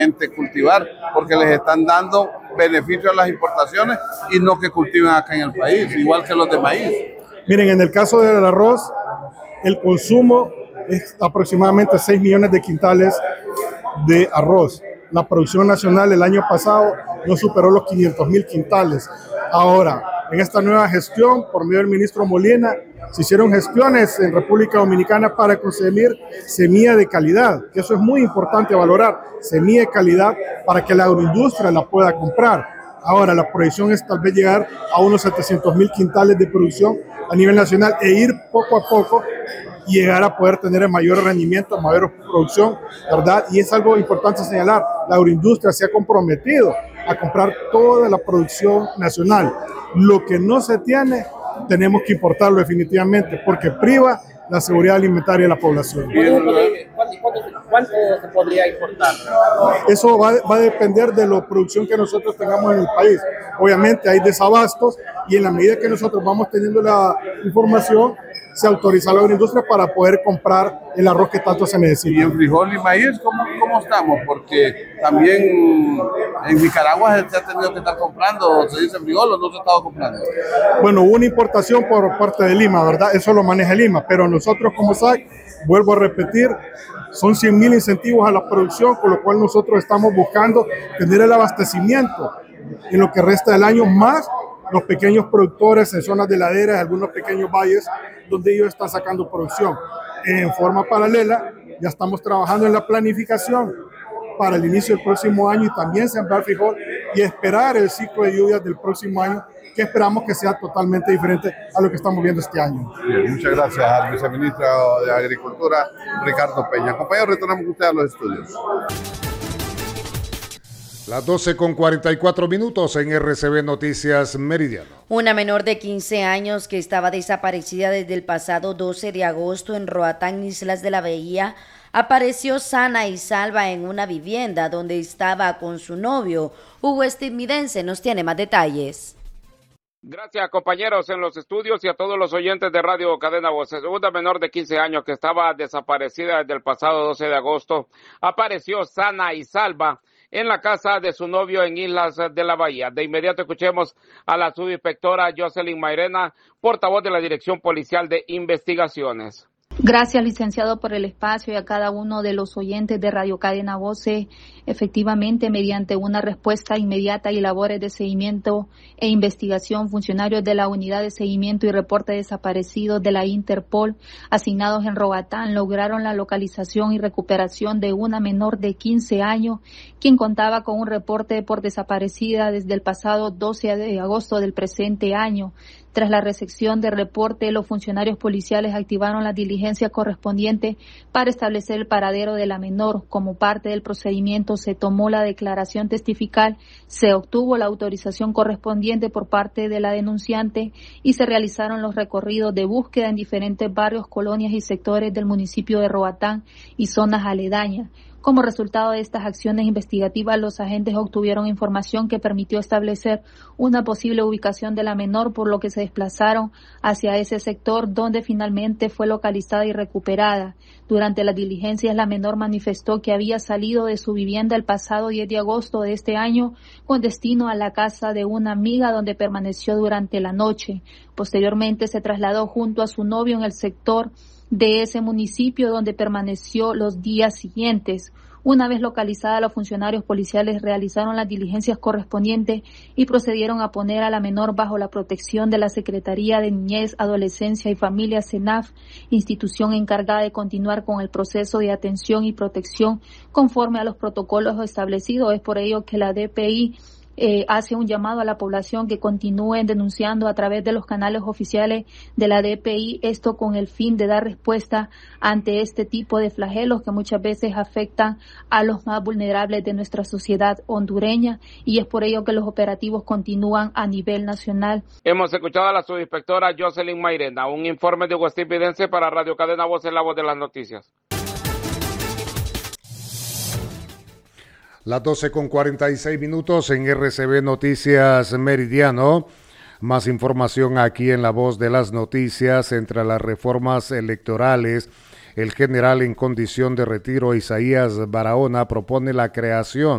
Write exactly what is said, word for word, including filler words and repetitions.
cultivar, porque les están dando beneficios a las importaciones y no que cultiven acá en el país, igual que los de maíz. Miren, en el caso del arroz, el consumo es aproximadamente seis millones de quintales de arroz. La producción nacional el año pasado no superó los quinientos mil quintales. Ahora, en esta nueva gestión, por medio del ministro Molina, se hicieron gestiones en República Dominicana para conseguir semilla de calidad, que eso es muy importante valorar, semilla de calidad para que la agroindustria la pueda comprar. Ahora, la proyección es tal vez llegar a unos setecientos mil quintales de producción a nivel nacional e ir poco a poco y llegar a poder tener mayor rendimiento, mayor producción, ¿verdad? Y es algo importante señalar, la agroindustria se ha comprometido a comprar toda la producción nacional. Lo que no se tiene, tenemos que importarlo definitivamente, porque priva la seguridad alimentaria de la población. ¿Cuánto, cuánto se podría importar? Eso va, va a depender de la producción que nosotros tengamos en el país. Obviamente hay desabastos y en la medida que nosotros vamos teniendo la información, se autoriza a la agroindustria para poder comprar el arroz que tanto se necesita. Y en frijol y maíz, ¿cómo, cómo estamos? Porque también en Nicaragua se ha tenido que estar comprando, se dice frijol o no se ha estado comprando. Bueno, hubo una importación por parte de Lima, ¿verdad? Eso lo maneja Lima, pero nosotros como S A C, vuelvo a repetir, son cien mil incentivos a la producción, con lo cual nosotros estamos buscando tener el abastecimiento en lo que resta del año, más los pequeños productores en zonas de laderas, algunos pequeños valles, donde ellos están sacando producción. En forma paralela, ya estamos trabajando en la planificación para el inicio del próximo año y también sembrar frijol y esperar el ciclo de lluvias del próximo año, que esperamos que sea totalmente diferente a lo que estamos viendo este año. Bien, muchas gracias al viceministro de Agricultura, Ricardo Peña. Compañeros, retornamos con ustedes a los estudios. Las doce con cuarenta y cuatro minutos en R C B Noticias Meridiano. Una menor de quince años que estaba desaparecida desde el pasado doce de agosto en Roatán, Islas de la Bahía, apareció sana y salva en una vivienda donde estaba con su novio. Hugo Estimidense nos tiene más detalles. Gracias, compañeros en los estudios y a todos los oyentes de Radio Cadena Voces. Una menor de quince años que estaba desaparecida desde el pasado doce de agosto apareció sana y salva en la casa de su novio en Islas de la Bahía. De inmediato escuchemos a la subinspectora Jocelyn Mairena, portavoz de la Dirección Policial de Investigaciones. Gracias, licenciado, por el espacio y a cada uno de los oyentes de Radio Cadena Voces. Efectivamente, mediante una respuesta inmediata y labores de seguimiento e investigación, funcionarios de la Unidad de Seguimiento y Reporte de Desaparecidos de la Interpol, asignados en Roatán, lograron la localización y recuperación de una menor de quince años, quien contaba con un reporte por desaparecida desde el pasado doce de agosto del presente año. Tras la recepción del reporte, los funcionarios policiales activaron las diligencias correspondientes para establecer el paradero de la menor. Como parte del procedimiento, se tomó la declaración testifical, se obtuvo la autorización correspondiente por parte de la denunciante y se realizaron los recorridos de búsqueda en diferentes barrios, colonias y sectores del municipio de Roatán y zonas aledañas. Como resultado de estas acciones investigativas, los agentes obtuvieron información que permitió establecer una posible ubicación de la menor, por lo que se desplazaron hacia ese sector, donde finalmente fue localizada y recuperada. Durante las diligencias, la menor manifestó que había salido de su vivienda el pasado diez de agosto de este año con destino a la casa de una amiga, donde permaneció durante la noche. Posteriormente se trasladó junto a su novio en el sector de ese municipio, donde permaneció los días siguientes. Una vez localizada, los funcionarios policiales realizaron las diligencias correspondientes y procedieron a poner a la menor bajo la protección de la Secretaría de Niñez, Adolescencia y Familia, SENAF, institución encargada de continuar con el proceso de atención y protección conforme a los protocolos establecidos. Es por ello que la D P I Eh, hace un llamado a la población que continúen denunciando a través de los canales oficiales de la D P I, esto con el fin de dar respuesta ante este tipo de flagelos que muchas veces afectan a los más vulnerables de nuestra sociedad hondureña, y es por ello que los operativos continúan a nivel nacional. Hemos escuchado a la subinspectora Jocelyn Mairena. Un informe de Hugo Estimidense para Radio Cadena Voces, la voz de las noticias. Las doce con cuarenta y seis minutos en R C B Noticias Meridiano. Más información aquí en La Voz de las Noticias. Entre las reformas electorales, el general en condición de retiro Isaías Barahona propone la creación